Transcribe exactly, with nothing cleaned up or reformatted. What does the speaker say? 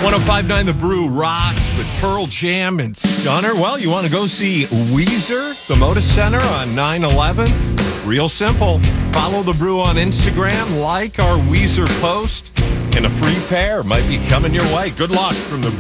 one oh five point nine The Brew rocks with Pearl Jam and Stunner. Well, you want to go see Weezer, the Moda Center on nine eleven? Real simple. Follow The Brew on Instagram, like our Weezer post, and a free pair might be coming your way. Good luck from The Brew.